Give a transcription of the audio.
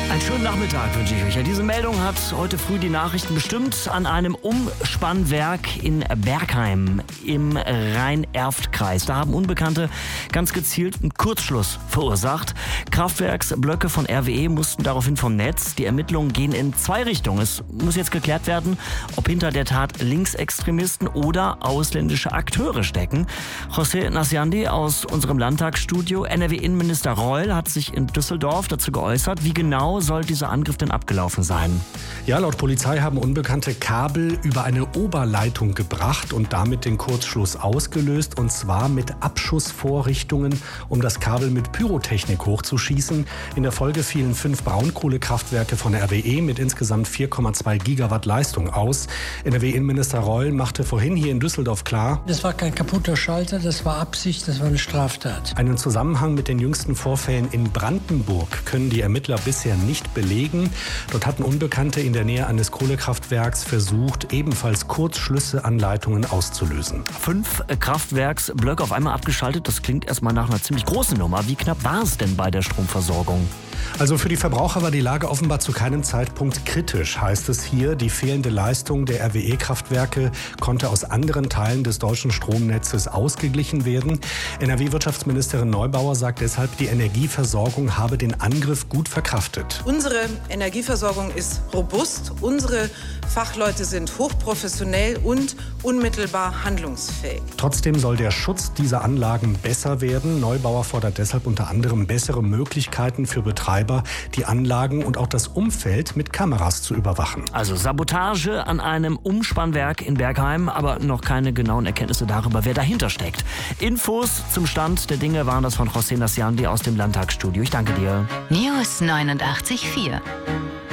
Einen schönen Nachmittag wünsche ich euch. Ja, diese Meldung hat heute früh die Nachrichten bestimmt. An einem Umspannwerk in Bergheim im Rhein-Erft-Kreis. Da haben Unbekannte ganz gezielt einen Kurzschluss verursacht. Kraftwerksblöcke von RWE mussten daraufhin vom Netz. Die Ermittlungen gehen in zwei Richtungen. Es muss jetzt geklärt werden, ob hinter der Tat Linksextremisten oder ausländische Akteure stecken. José Nasiandi aus unserem Landtagsstudio. NRW-Innenminister Reul hat sich in Düsseldorf dazu geäußert. Wie genau soll dieser Angriff denn abgelaufen sein? Ja, laut Polizei haben Unbekannte Kabel über eine Oberleitung gebracht und damit den Kurzschluss ausgelöst. Und zwar mit Abschussvorrichtungen, um das Kabel mit Pyrotechnik hochzuschießen. In der Folge fielen 5 Braunkohlekraftwerke von RWE mit insgesamt 4,2 Gigawatt Leistung aus. NRW-Innenminister Reul machte vorhin hier in Düsseldorf klar: Das war kein kaputter Schalter, das war Absicht, das war eine Straftat. Einen Zusammenhang mit den jüngsten Vorfällen in Brandenburg können die Ermittler bisher nicht belegen. Dort hatten Unbekannte in der Nähe eines Kohlekraftwerks versucht, ebenfalls Kurzschlüsse an Leitungen auszulösen. 5 Kraftwerksblöcke auf einmal abgeschaltet, das klingt erstmal nach einer ziemlich großen Nummer. Wie knapp war es denn bei der Stromversorgung? Also für die Verbraucher war die Lage offenbar zu keinem Zeitpunkt kritisch, heißt es hier. Die fehlende Leistung der RWE-Kraftwerke konnte aus anderen Teilen des deutschen Stromnetzes ausgeglichen werden. NRW-Wirtschaftsministerin Neubauer sagt deshalb, die Energieversorgung habe den Angriff gut verkraftet. Unsere Energieversorgung ist robust, unsere Fachleute sind hochprofessionell und unmittelbar handlungsfähig. Trotzdem soll der Schutz dieser Anlagen besser werden. Neubauer fordert deshalb unter anderem bessere Möglichkeiten für Betreiber, die Anlagen und auch das Umfeld mit Kameras zu überwachen. Also Sabotage an einem Umspannwerk in Bergheim, aber noch keine genauen Erkenntnisse darüber, wer dahinter steckt. Infos zum Stand der Dinge waren das von José Nasiandi aus dem Landtagsstudio. Ich danke dir. News 89.4